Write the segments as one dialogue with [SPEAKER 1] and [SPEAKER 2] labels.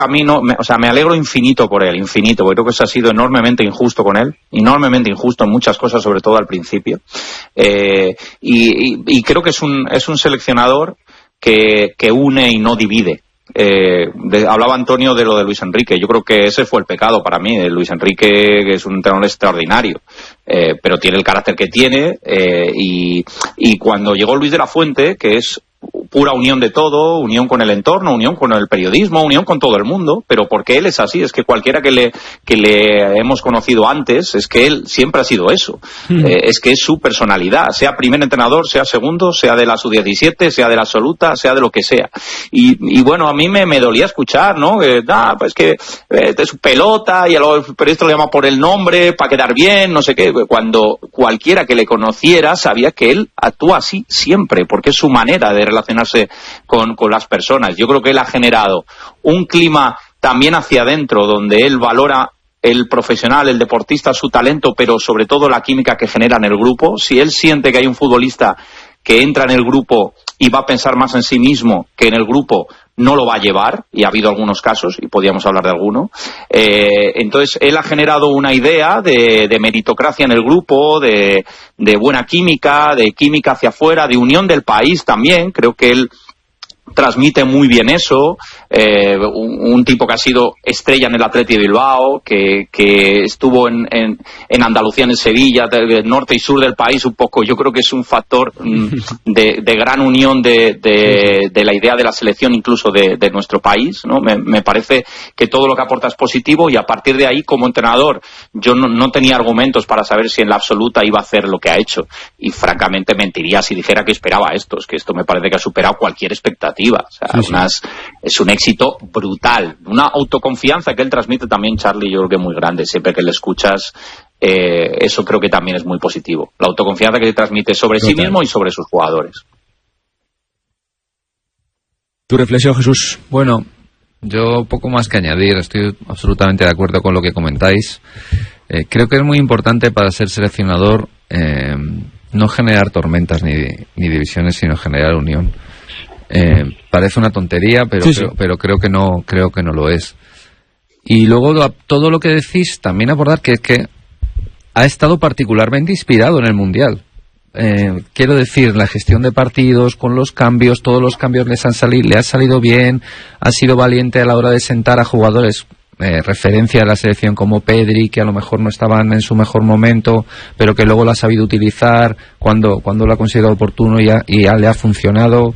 [SPEAKER 1] a mí no, me alegro infinito por él, infinito, porque creo que se ha sido enormemente injusto con él, enormemente injusto en muchas cosas, sobre todo al principio, y creo que es un seleccionador que une y no divide. Hablaba Antonio de lo de Luis Enrique. Yo creo que ese fue el pecado para mí. Luis Enrique, que es un entrenador extraordinario, pero tiene el carácter que tiene, y cuando llegó Luis de la Fuente, que es pura unión de todo, unión con el entorno, unión con el periodismo, unión con todo el mundo, pero porque él es así, es que cualquiera que le hemos conocido antes, es que él siempre ha sido eso, es que es su personalidad, sea primer entrenador, sea segundo, sea de la sub-17, sea de la absoluta, sea de lo que sea, y bueno, a mí me dolía escuchar, ¿no? Pues que es su pelota, y a los periodistas lo llaman por el nombre, para quedar bien, no sé qué, cuando cualquiera que le conociera sabía que él actúa así siempre, porque es su manera de relacionarse con las personas. Yo creo que él ha generado un clima también hacia adentro, donde él valora el profesional, el deportista, su talento, pero sobre todo la química que genera en el grupo. Si él siente que hay un futbolista que entra en el grupo y va a pensar más en sí mismo que en el grupo, no lo va a llevar, y ha habido algunos casos, y podíamos hablar de alguno. Entonces, él ha generado una idea de meritocracia en el grupo, de buena química, de química hacia afuera, de unión del país también. Creo que él transmite muy bien eso, un tipo que ha sido estrella en el Athletic de Bilbao, que estuvo en Andalucía, en Sevilla, del norte y sur del país un poco. Yo creo que es un factor de gran unión de la idea de la selección, incluso de nuestro país, ¿no? Me parece que todo lo que aporta es positivo, y a partir de ahí, como entrenador, yo no tenía argumentos para saber si en la absoluta iba a hacer lo que ha hecho, y francamente mentiría si dijera que esperaba esto. Es que esto me parece que ha superado cualquier expectativa. O sea, sí. Es un éxito brutal, una autoconfianza que él transmite también, Charlie, yo creo que muy grande. Siempre que le escuchas, eso creo que también es muy positivo, la autoconfianza que se transmite sobre sí mismo y sobre sus jugadores.
[SPEAKER 2] ¿Tu reflexión, Jesús?
[SPEAKER 3] Bueno, yo poco más que añadir, estoy absolutamente de acuerdo con lo que comentáis. Creo que es muy importante para ser seleccionador no generar tormentas ni divisiones, sino generar unión. Parece una tontería, pero sí. pero creo que no lo es. Y luego todo lo que decís, también abordar que es que ha estado particularmente inspirado en el Mundial. Quiero decir, la gestión de partidos con los cambios, todos los cambios le ha salido bien, ha sido valiente a la hora de sentar a jugadores, referencia a la selección como Pedri, que a lo mejor no estaban en su mejor momento, pero que luego lo ha sabido utilizar cuando lo ha considerado oportuno y ya le ha funcionado.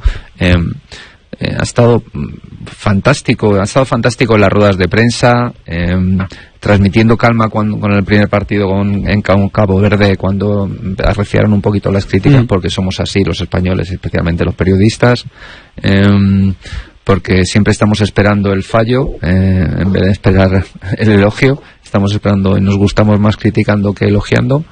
[SPEAKER 3] Ha estado fantástico en las ruedas de prensa, transmitiendo calma con el primer partido en Cabo Verde, cuando arreciaron un poquito las críticas, porque somos así los españoles, especialmente los periodistas, porque siempre estamos esperando el fallo en vez de esperar el elogio. Estamos esperando y nos gustamos más criticando que elogiando.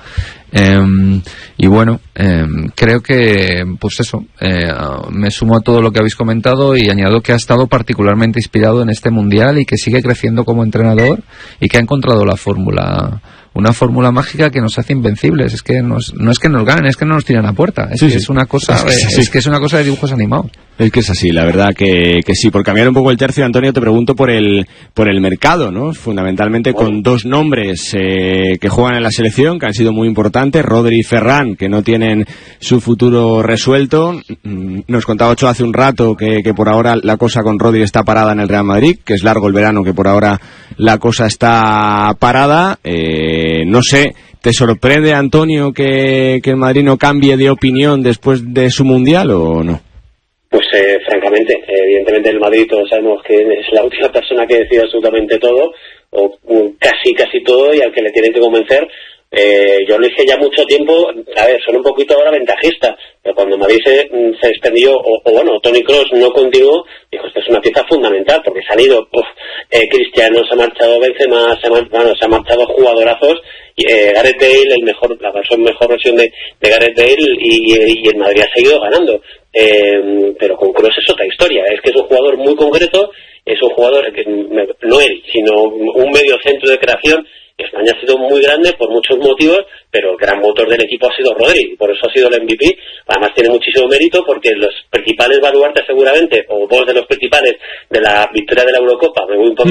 [SPEAKER 3] Y bueno, creo que pues eso, me sumo a todo lo que habéis comentado y añado que ha estado particularmente inspirado en este Mundial y que sigue creciendo como entrenador y que ha encontrado la fórmula, una fórmula mágica que nos hace invencibles. Es que no es que nos ganen, es que no nos tiran a puerta. Es una cosa, es que es una cosa de dibujos animados.
[SPEAKER 2] Es que es así, la verdad que sí. Por cambiar un poco el tercio, Antonio, te pregunto por el mercado, ¿no? Fundamentalmente con dos nombres que juegan en la selección, que han sido muy importantes, Rodri y Ferran, que no tienen su futuro resuelto. Nos contaba Ochoa hace un rato que por ahora la cosa con Rodri está parada en el Real Madrid, que es largo el verano, que por ahora la cosa está parada. No sé, ¿te sorprende, Antonio, que el Madrid no cambie de opinión después de su Mundial o no?
[SPEAKER 4] Pues francamente, evidentemente el Madrid todos sabemos que es la última persona que decide absolutamente todo, o casi todo, y al que le tienen que convencer. Yo lo dije ya mucho tiempo, a ver, son un poquito ahora ventajistas, pero cuando Madrid se extendió, bueno, Toni Kroos no continuó, dijo, esta es una pieza fundamental, porque se han ido, Cristiano, se ha marchado Benzema, se han marchado jugadorazos, Gareth Bale, la mejor versión de Gareth Bale, y el Madrid ha seguido ganando. Pero con Kroos es otra historia, es que es un jugador muy concreto, es un jugador que no él, sino un medio centro de creación. España ha sido muy grande por muchos motivos, pero el gran motor del equipo ha sido Rodri, y por eso ha sido el MVP. Además tiene muchísimo mérito porque los principales baluartes seguramente, o dos de los principales de la victoria de la Eurocopa, me voy un poco